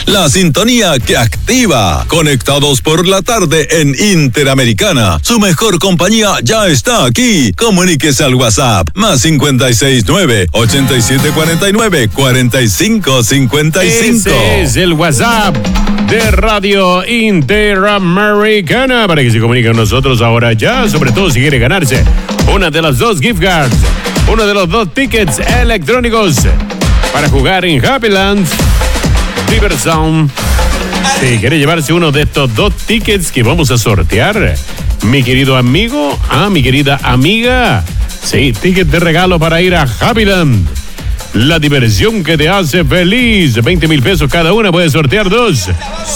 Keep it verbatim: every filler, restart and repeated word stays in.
la sintonía que activa. Conectados por la tarde en Interamericana. Su mejor compañía ya está aquí. Comuníquese al WhatsApp más cincuenta y seis nueve, ochenta y siete cuarenta y nueve, cuarenta y cinco cincuenta y cinco. Ese es el WhatsApp de Radio Interamericana para que se comunique con nosotros ahora ya, sobre todo si quiere ganarse una de las dos gift cards, uno de los dos tickets electrónicos para jugar en Happyland Riversound. Si quiere llevarse uno de estos dos tickets que vamos a sortear, mi querido amigo, ah, mi querida amiga, sí, ticket de regalo para ir a Happyland. La diversión que te hace feliz. veinte mil pesos cada una, puedes sortear dos.